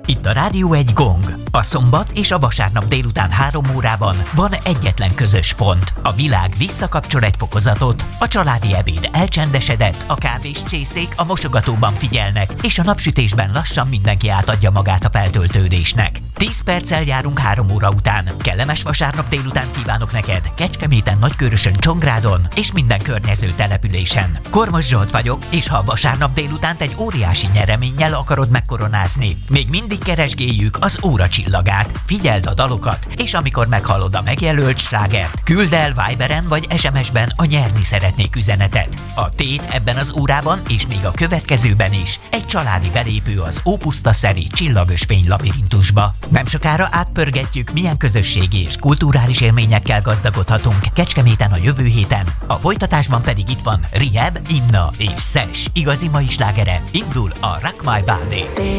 Itt a Rádió 1 Gong. A szombat és a vasárnap délután 3 órában van egyetlen közös pont. A világ visszakapcsol egy fokozatot, a családi ebéd elcsendesedett, a kávés csészék a mosogatóban figyelnek, és a napsütésben lassan mindenki átadja magát a feltöltődésnek. 10 perccel járunk 3 óra után. Kellemes vasárnap délután kívánok neked Kecskeméten, Nagykőrösön, Csongrádon és minden környező településen. Kormos Zsolt vagyok, és ha a vasárnap délutánt egy óriási nyereménnyel akarod megkoronázni, még mindig keresgéljük az óra csillagát. Figyeld a dalokat, és amikor meghallod a megjelölt slágert, küldd el Viberen vagy SMS-ben a nyerni szeretnék üzenetet. A tét ebben az órában és még a következőben is egy családi belépő az Ópuszta-szeri csillagösvény labirintusba. Nem sokára átpörgetjük, milyen közösségi és kulturális élményekkel gazdagodhatunk Kecskeméten a jövő héten. A folytatásban pedig itt van Rihab, Inna és Szes igazi mai slágere. Indul a Rock My Body.